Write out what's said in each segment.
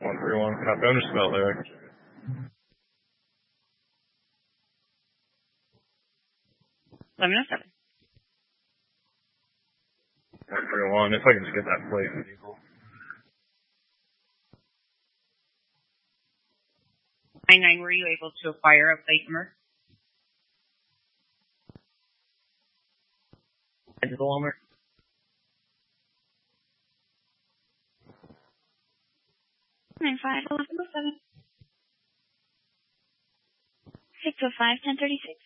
131, copy. I'm just about there. 1107. 131, if I can just get that plate vehicle. 99, were you able to acquire a plate number? At the Walmart. Nine 1107. 605 1036.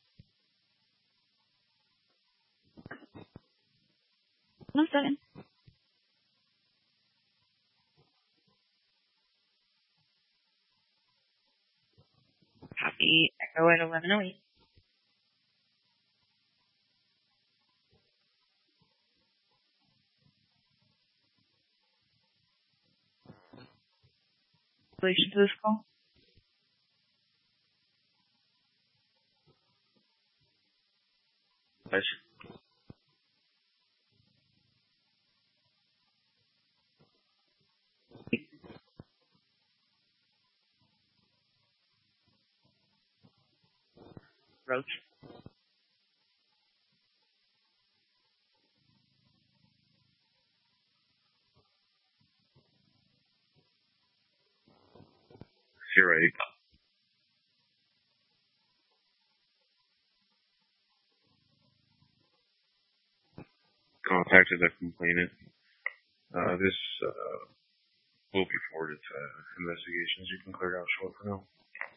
No 7. Copy. Echo at 1108. Relation to this call. Nice. Roach. You're ready. Contacted the complainant. This will be forwarded to investigations. You can clear out short for now.